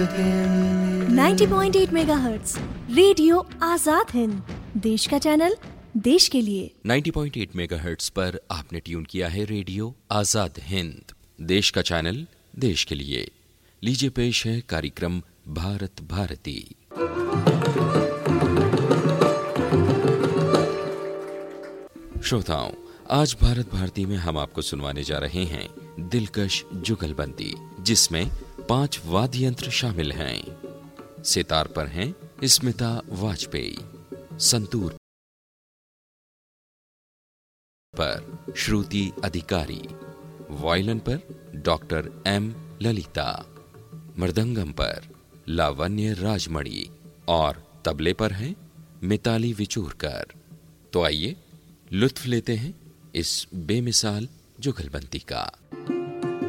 90.8 megahertz radio Azad Hind, देश का channel, देश के लिए। 90.8 मेगाहर्ट्ज पर आपने ट्यून किया है रेडियो आजाद हिंद, देश का चैनल, देश के लिए। लीजिए पेश है कार्यक्रम भारत भारती। श्रोताओं, आज भारत भारती में हम आपको सुनवाने जा रहे हैं दिलकश जुगलबंदी, जिसमें 5 वाद्य यंत्र शामिल हैं। सितार पर हैं स्मिता वाजपेयी, संतूर पर श्रुति अधिकारी, वायलिन पर डॉक्टर एम ललिता, मृदंगम पर लावण्य राजमणि और तबले पर हैं मिताली विचूरकर। तो आइए लुत्फ लेते हैं इस बेमिसाल जुगलबंदी का।